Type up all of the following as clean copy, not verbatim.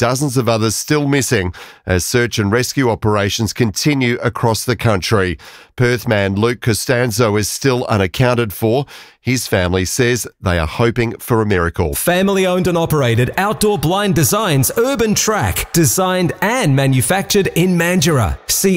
dozens of others still missing as search and rescue operations continue across the country. Perth man Luke Costanzo is still unaccounted for. His family says they are hoping for a miracle. Family owned and operated Outdoor Blind Designs Urban Track, designed and manufactured in Mandurah. See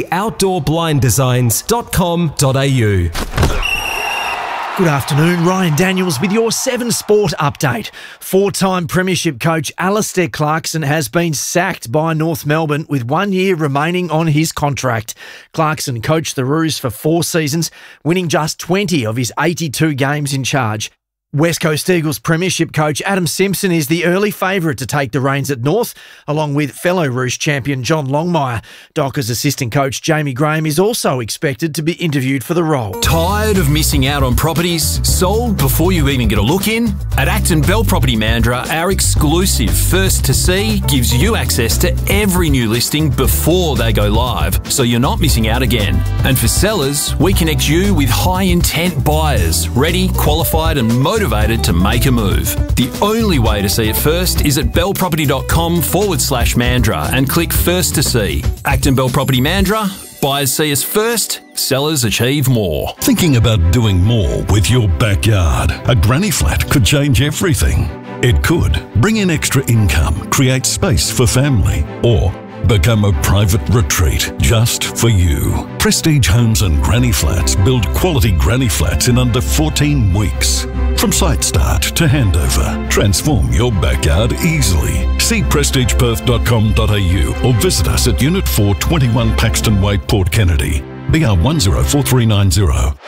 outdoorblindesigns.com.au. Good afternoon, Ryan Daniels with your 7 Sport update. 4-time premiership coach Alistair Clarkson has been sacked by North Melbourne with 1 year remaining on his contract. Clarkson coached the Roos for 4 seasons, winning just 20 of his 82 games in charge. West Coast Eagles premiership coach Adam Simpson is the early favourite to take the reins at North, along with fellow Roosh champion John Longmire. Dockers assistant coach Jamie Graham is also expected to be interviewed for the role. Tired of missing out on properties sold before you even get a look in? At Acton Bell Property Mandurah, our exclusive First to See gives you access to every new listing before they go live, so you're not missing out again. And for sellers, we connect you with high-intent buyers, ready, qualified and motivated to make a move. The only way to see it first is at bellproperty.com/Mandurah and click First to See. Acton Bell Property Mandurah. Buyers see us first, sellers achieve more. Thinking about doing more with your backyard? A granny flat could change everything. It could bring in extra income, create space for family, or become a private retreat just for you. Prestige Homes and Granny Flats build quality granny flats in under 14 weeks. From site start to handover, transform your backyard easily. See prestigeperth.com.au or visit us at Unit 4, 21 Paxton Way, Port Kennedy. BR 104390.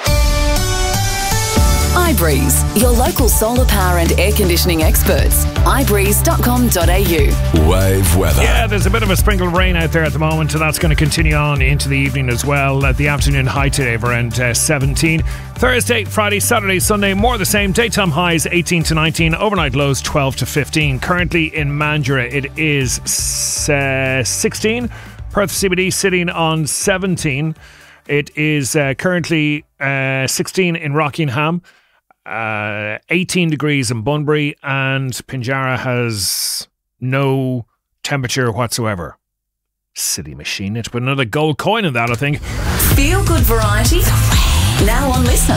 iBreeze, your local solar power and air conditioning experts. iBreeze.com.au. Wave weather. Yeah, there's a bit of a sprinkle of rain out there at the moment, and that's going to continue on into the evening as well. The afternoon high today of around 17. Thursday, Friday, Saturday, Sunday, more of the same. Daytime highs 18 to 19, overnight lows 12 to 15. Currently in Mandurah, it is 16. Perth CBD sitting on 17. It is currently 16 in Rockingham. 18 degrees in Bunbury, and Pinjarra has no temperature whatsoever. Silly machine. It put another gold coin in that, I think. Feel good variety. Now on Listener.